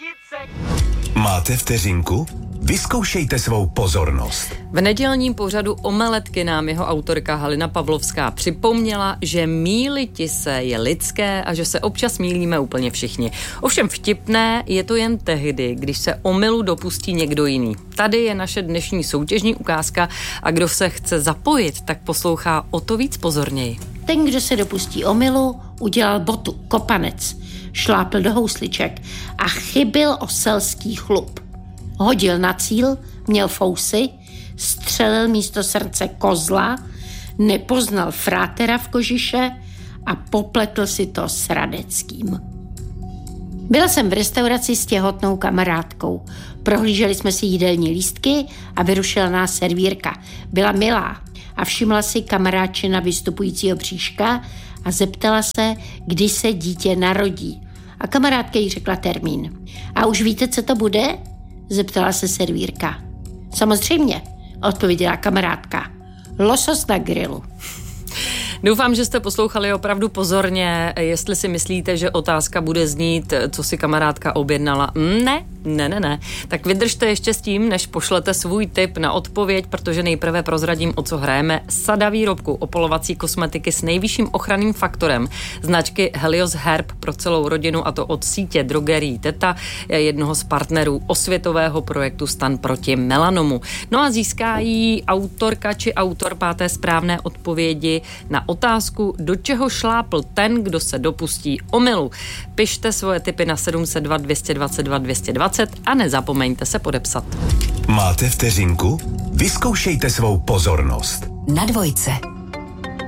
Máte vteřinku? Vyzkoušejte svou pozornost. V nedělním pořadu Omeletky nám jeho autorka Halina Pavlovská připomněla, že mýliti se je lidské a že se občas mýlíme úplně všichni. Ovšem vtipné je to jen tehdy, když se omylu dopustí někdo jiný. Tady je naše dnešní soutěžní ukázka a kdo se chce zapojit, tak poslouchá o to víc pozorněji. Ten, kdo se dopustí omylu, udělal botu, kopanec, šlápl do housliček a chybil o selský chlup. Hodil na cíl, měl fousy, střelil místo srdce kozla, nepoznal frátera v kožiše a popletl si to s Radeckým. Byla jsem v restauraci s těhotnou kamarádkou. Prohlíželi jsme si jídelní lístky a vyrušila nás servírka. Byla milá a všimla si kamarádčina vystupujícího bříška a zeptala se, kdy se dítě narodí. A kamarádka jí řekla termín. A už víte, co to bude? Zeptala se servírka. Samozřejmě, odpověděla kamarádka. Losos na grilu. Doufám, že jste poslouchali opravdu pozorně. Jestli si myslíte, že otázka bude znít, co si kamarádka objednala. Ne. Tak vydržte ještě s tím, než pošlete svůj tip na odpověď, protože nejprve prozradím, o co hrajeme. Sada výrobku opalovací kosmetiky s nejvyšším ochranným faktorem značky Helios Herb pro celou rodinu, a to od sítě drogerií Teta, jednoho z partnerů osvětového projektu Stan proti melanomu. No a získá jí autorka či autor páté správné odpovědi na otázku, do čeho šlápl ten, kdo se dopustí omylu. Pište svoje tipy na 702 222 220 a nezapomeňte se podepsat. Máte vteřinku? Vyzkoušejte svou pozornost. Na dvojce.